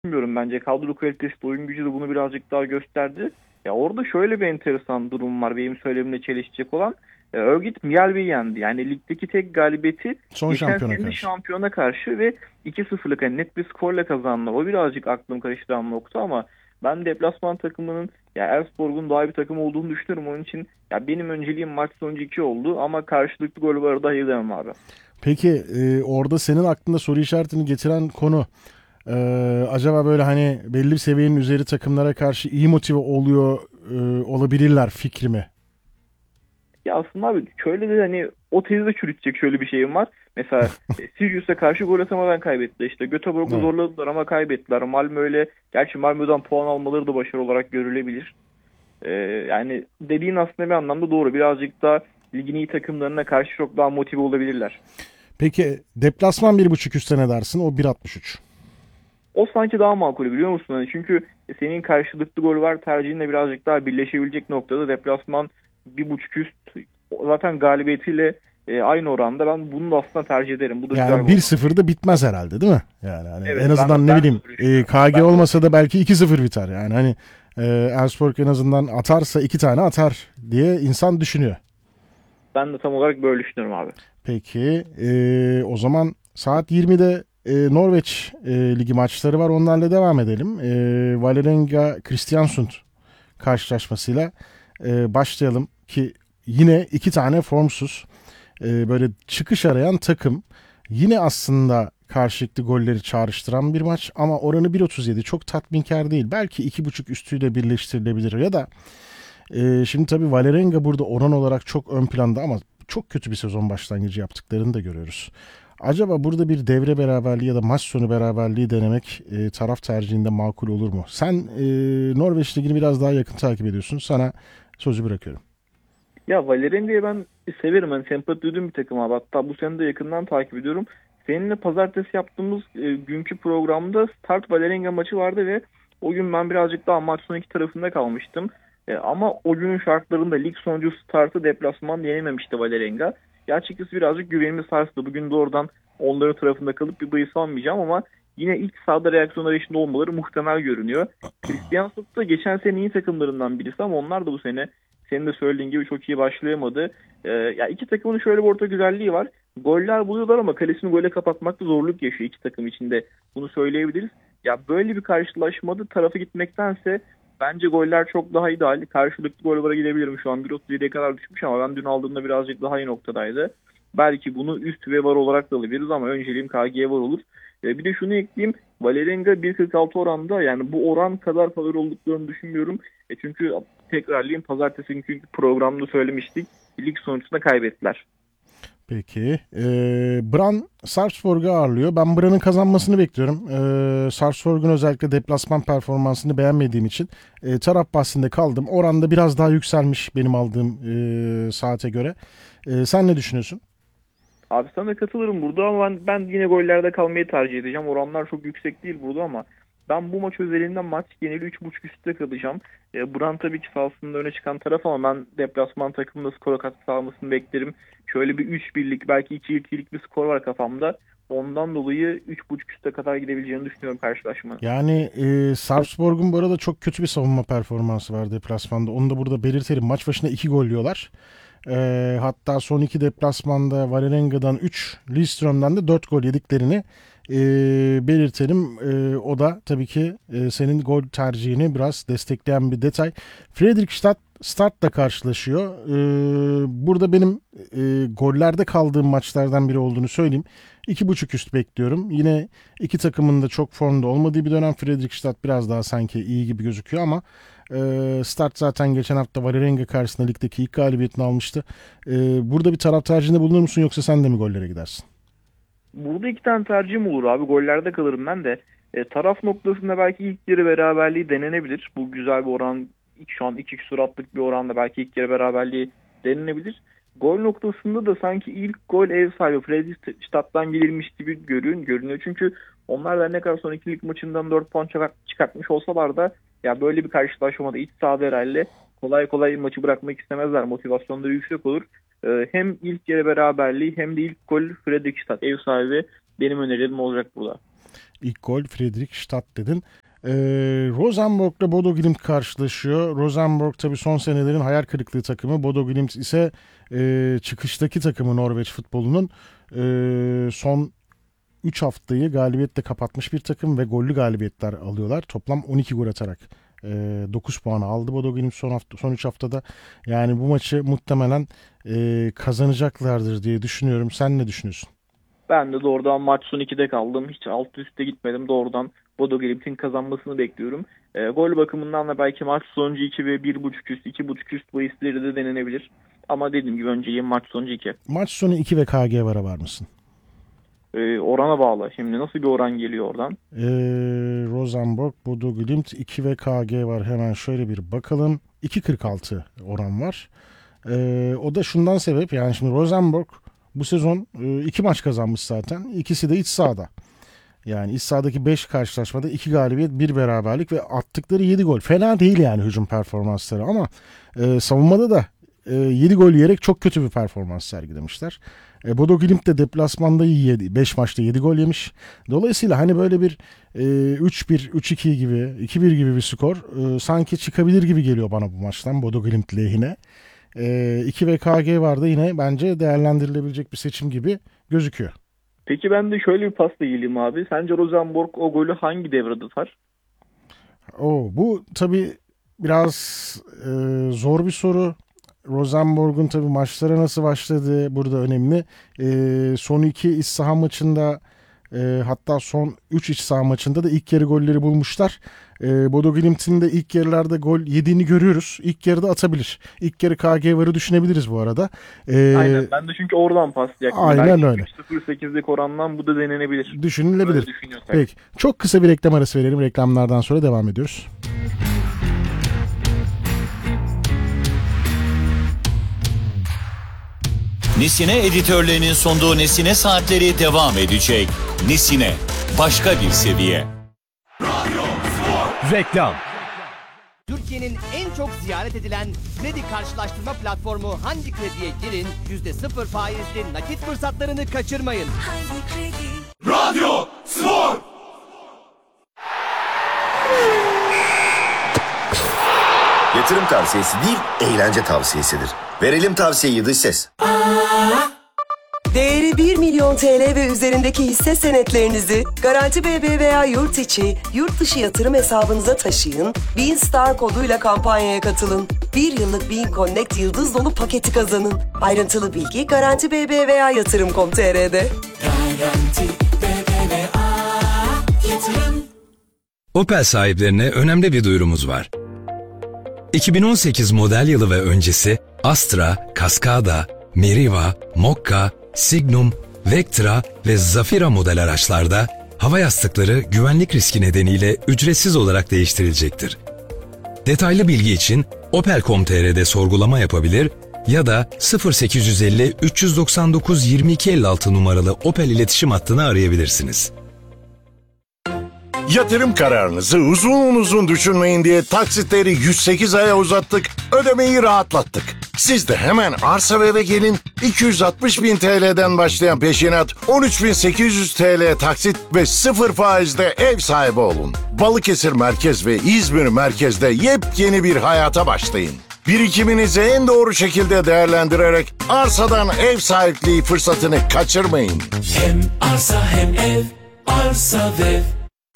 bilmiyorum, bence kadro kalitesi de oyun gücü de bunu birazcık daha gösterdi. Ya orada şöyle bir enteresan durum var benim söylemimle çelişecek olan. Örgüt Mjällby'yi yendi. Yani ligdeki tek galibiyeti Son geçen şampiyona senenin karşı. şampiyona karşı ve 2-0'lık yani net bir skorla kazandılar. O birazcık aklım karıştıran nokta ama ben deplasman takımının ya Elfsborg'un daha iyi bir takım olduğunu düşünüyorum. Onun için ya benim önceliğim maç sonucu 2 oldu ama karşılıklı gol var da hayır demem abi. Peki orada senin aklında soru işaretini getiren konu acaba böyle hani belli bir seviyenin üzeri takımlara karşı iyi motive oluyor olabilirler fikri mi? Ya aslında abi şöyle de hani o tezi de çürütecek şöyle bir şeyim var. Mesela Sirius'a karşı gol atamadan kaybettiler. İşte Göteborg'u Evet. zorladılar ama kaybettiler. Malmö öyle. Gerçi Malmö'den puan almaları da başarı olarak görülebilir. Yani dediğin aslında bir anlamda doğru. Birazcık da ligin iyi takımlarına karşı çok daha motive olabilirler. Peki deplasman 1.5 üstüne ne dersin? O 1.63. O sanki daha makul biliyor musun? Hani çünkü senin karşılıklı gol var tercihinle birazcık daha birleşebilecek noktada deplasman 1.5 üst zaten galibiyetiyle aynı oranda ben bunu da aslında tercih ederim. Bu da güzel Yani bir oran. 1-0'da bitmez herhalde değil mi? Yani hani en Evet ben de, azından ne ben de bileyim öyle düşünüyorum. KG Ben de öyle olmasa da düşünüyorum. belki 2-0 biter. Yani hani Elfsborg en azından atarsa 2 tane atar diye insan düşünüyor. Ben de tam olarak böyle düşünüyorum abi. Peki o zaman saat 20'de Norveç Ligi maçları var. Onlarla devam edelim. Vålerenga Kristiansund karşılaşmasıyla başlayalım ki yine iki tane formsuz böyle çıkış arayan takım. Yine aslında karşılıklı golleri çağrıştıran bir maç ama oranı 1.37 çok tatminkar değil. Belki 2.5 üstüyle birleştirilebilir ya da şimdi tabii Vålerenga burada oran olarak çok ön planda ama çok kötü bir sezon başlangıcı yaptıklarını da görüyoruz. Acaba burada bir devre beraberliği ya da maç sonu beraberliği denemek taraf tercihinde makul olur mu? Sen Norveç Ligi'ni biraz daha yakın takip ediyorsun. Sana sözü bırakıyorum. Ya Valerian'ı ben severim. Hani sempati duyduğum bir takım abi. Hatta bu sene de yakından takip ediyorum. Seninle pazartesi yaptığımız günkü programda Start Valerian maçı vardı ve o gün ben birazcık daha maç sonu iki tarafında kalmıştım. Ama o günün şartlarında lig sonucu Start'ı deplasman yenememişti Valerian. Gerçekten birazcık güvenimi sarstı. Bugün de oradan onların tarafında kalıp bir bahis almayacağım ama yine ilk sahada reaksiyonlar içinde olmaları muhtemel görünüyor. Christian da geçen sene iyi takımlarından birisi ama onlar da bu sene senin de söylediğin gibi çok iyi başlayamadı. Ya iki takımın şöyle bir orta güzelliği var. Goller buluyorlar ama kalesini gole kapatmakta zorluk yaşıyor iki takım içinde. Bunu söyleyebiliriz. Ya böyle bir karşılaşmada tarafı gitmektense bence goller çok daha ideal. Karşılıklı gol vara gidebilirim. Şu an 1.37'ye kadar düşmüş ama ben dün aldığımda birazcık daha iyi noktadaydı. Belki bunu üst ve var olarak da alabiliriz ama önceliğim KG var olur. Bir de şunu ekleyeyim. Valerenga 1.46 oranda yani bu oran kadar favori olduklarını düşünmüyorum. Çünkü tekrarlayayım pazartesi günkü programda söylemiştik. Lig sonucunda kaybettiler. Peki. Brann Sarpsborg'u ağırlıyor. Ben Brann'ın kazanmasını bekliyorum. Sarpsborg'un özellikle deplasman performansını beğenmediğim için taraf bahsinde kaldım. Oranda biraz daha yükselmiş benim aldığım saate göre. Sen ne düşünüyorsun? Abi sana katılırım burada ama ben yine gollerde kalmayı tercih edeceğim. Oranlar çok yüksek değil burada ama ben bu maç özelinden maç geneli 3.5 üstte kalacağım. Buran tabii ki sahasında öne çıkan taraf ama ben deplasman takımında skora katkı sağlamasını beklerim. Şöyle bir 3-1'lik belki 2-2'lik bir skor var kafamda. Ondan dolayı 3.5 üste kadar gidebileceğini düşünüyorum karşılaşmanın. Yani Sarpsborg'un bu arada çok kötü bir savunma performansı var deplasmanda. Onu da burada belirtelim. Maç başına 2 gol yiyorlar. Hatta son iki deplasmanda Vålerenga'dan 3, Lillestrøm'den de 4 gol yediklerini belirtelim. O da tabii ki senin gol tercihini biraz destekleyen bir detay. Fredrikstad Start'la karşılaşıyor. Burada benim gollerde kaldığım maçlardan biri olduğunu söyleyeyim. 2.5 üst bekliyorum. Yine iki takımın da çok formda olmadığı bir dönem. Fredrikstad biraz daha sanki iyi gibi gözüküyor ama Start zaten geçen hafta Vålerenga karşısında ligdeki ilk galibiyetini almıştı. Burada bir taraf tercihinde bulunur musun yoksa sen de mi gollere gidersin? Burada iki tane tercihim olur abi. Gollerde kalırım ben de. Taraf noktasında belki ilk yarı beraberliği denenebilir. Bu güzel bir oran. Şu an 2 küsuratlık bir oranda belki ilk yarı beraberliği denenebilir. Gol noktasında da sanki ilk gol ev sahibi Fredrikstad'dan gelirmiş gibi görünüyor. Çünkü onlar da ne kadar son ikilik maçından 4 puan çıkartmış olsalar da ya böyle bir karşılaşmada iç sahada herhalde kolay kolay maçı bırakmak istemezler. Motivasyonları yüksek olur. Hem ilk yarı beraberliği hem de ilk gol Fredrikstad ev sahibi benim önerilerim olacak burada. İlk gol Friedrichstadt dedin. Rosenborg'la Bodo Glimt karşılaşıyor. Rosenborg tabii son senelerin hayal kırıklığı takımı. Bodo Glimt ise çıkıştaki takımı Norveç futbolunun. Son 3 haftayı galibiyetle kapatmış bir takım ve gollü galibiyetler alıyorlar. Toplam 12 gol atarak 9 puanı aldı Bodo Glimt son 3 haftada. Yani bu maçı muhtemelen kazanacaklardır diye düşünüyorum. Sen ne düşünüyorsun? Ben de doğrudan maç son 2'de kaldım. Hiç alt üstte gitmedim. Doğrudan Bodo Glimt'in kazanmasını bekliyorum. Gol bakımından da belki maç sonucu 2 ve 1.5 üst, 2.5 üst bahisleri de denenebilir. Ama dediğim gibi önceliğim maç sonucu 2. Maç sonu 2 ve KG var mısın? Orana bağlı. Şimdi nasıl bir oran geliyor oradan? Rosenborg, Bodo Glimt 2 ve KG var. Hemen şöyle bir bakalım. 2.46 oran var. O da şundan sebep. Yani şimdi Rosenborg bu sezon 2 maç kazanmış zaten. İkisi de iç sahada. Yani iç sahadaki 5 karşılaşmada 2 galibiyet, 1 beraberlik ve attıkları 7 gol. Fena değil yani hücum performansları ama savunmada da 7 gol yiyerek çok kötü bir performans sergilemişler. Bodo Glimt de deplasmanda 5 maçta 7 gol yemiş. Dolayısıyla hani böyle bir 3-1, 3-2 gibi, 2-1 gibi bir skor sanki çıkabilir gibi geliyor bana bu maçtan Bodo Glimt lehine. 2 ve KG var da yine bence değerlendirilebilecek bir seçim gibi gözüküyor. Peki ben de şöyle bir pasla geleyim abi. Sence Rosenborg o golü hangi devrede atar? Bu tabii biraz zor bir soru. Rosenborg'un tabii maçlara nasıl başladığı burada önemli. Son 2 iç saha maçında hatta son 3 iç saha maçında da ilk yarı golleri bulmuşlar. Bodo Glimt'in de ilk yarılarda gol yediğini görüyoruz. İlk yarıda atabilir. İlk yarı KG varı düşünebiliriz bu arada. Aynen. Ben de çünkü oradan paslayacaktım. Aynen belki öyle. 3.08'lik orandan bu da denenebilir. Düşünülebilir. Peki. Çok kısa bir reklam arası verelim. Reklamlardan sonra devam ediyoruz. Nesine editörlerinin sunduğu Nesine Saatleri devam edecek. Nesine, başka bir seviye. Reklam. Türkiye'nin en çok ziyaret edilen kredi karşılaştırma platformu Hangi Kredi'ye girin, %0 faizli nakit fırsatlarını kaçırmayın. Hangi Kredi? Radyo Spor. Yatırım tavsiyesi değil, eğlence tavsiyesidir. Verelim tavsiyeyi dış ses. Değeri 1 milyon TL ve üzerindeki hisse senetlerinizi Garanti BBVA yurt içi, yurt dışı yatırım hesabınıza taşıyın, Bean Star koduyla kampanyaya katılın. 1 yıllık Bean Connect yıldız dolu paketi kazanın. Ayrıntılı bilgi Garanti BBVA Yatırım.com.tr'de. Garanti BBVA Yatırım. Opel sahiplerine önemli bir duyurumuz var. 2018 model yılı ve öncesi Astra, Cascada, Meriva, Mokka, Signum, Vectra ve Zafira model araçlarda hava yastıkları güvenlik riski nedeniyle ücretsiz olarak değiştirilecektir. Detaylı bilgi için Opel.com.tr'de sorgulama yapabilir ya da 0850 399 2256 numaralı Opel iletişim hattını arayabilirsiniz. Yatırım kararınızı uzun düşünmeyin diye taksitleri 108 aya uzattık, ödemeyi rahatlattık. Siz de hemen arsa ve eve gelin, 260.000 TL'den başlayan peşinat, 13.800 TL taksit ve 0 faizde ev sahibi olun. Balıkesir Merkez ve İzmir Merkez'de yepyeni bir hayata başlayın. Birikiminizi en doğru şekilde değerlendirerek arsadan ev sahipliği fırsatını kaçırmayın. Hem arsa hem ev, arsa ve ev.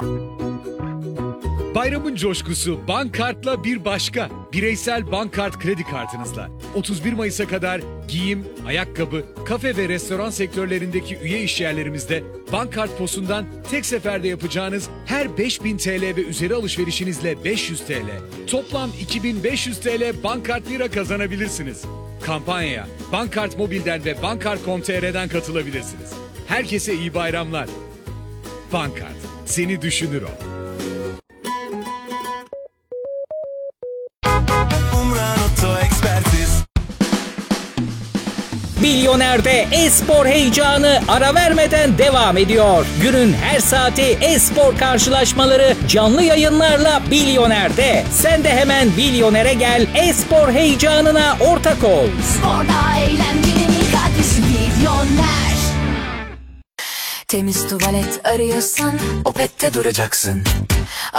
Bayramın coşkusu Bankkart'la bir başka. Bireysel Bankkart kredi kartınızla 31 Mayıs'a kadar giyim, ayakkabı, kafe ve restoran sektörlerindeki üye işyerlerimizde Bankkart POS'undan tek seferde yapacağınız her 5.000 TL ve üzeri alışverişinizle 500 TL, toplam 2.500 TL Bankkart Lira kazanabilirsiniz. Kampanyaya Bankkart Mobil'den ve Bankkart.com.tr'den katılabilirsiniz. Herkese iyi bayramlar. Bankkart, seni düşünür o. Milyoner'de e-spor heyecanı ara vermeden devam ediyor. Günün her saati e-spor karşılaşmaları canlı yayınlarla Milyoner'de. Sen de hemen Milyoner'e gel, e-spor heyecanına ortak ol. Sporda eğlencenin ilk adresi Milyoner. Temiz tuvalet arıyorsan Opet'te duracaksın.